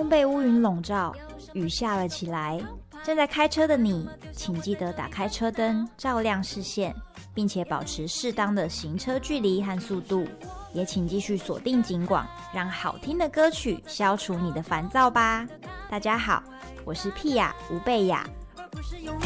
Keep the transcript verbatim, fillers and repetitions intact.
空被乌云笼罩，雨下了起来。正在开车的你，请记得打开车灯，照亮视线，并且保持适当的行车距离和速度。也请继续锁定警广，让好听的歌曲消除你的烦躁吧。大家好，我是屁雅吴贝雅。而不是用力